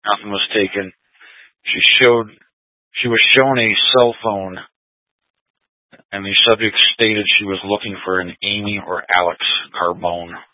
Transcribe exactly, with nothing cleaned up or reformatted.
Nothing was taken. She showed, she was shown a cell phone, and the subject stated she was looking for an Amy or Alex Carbone.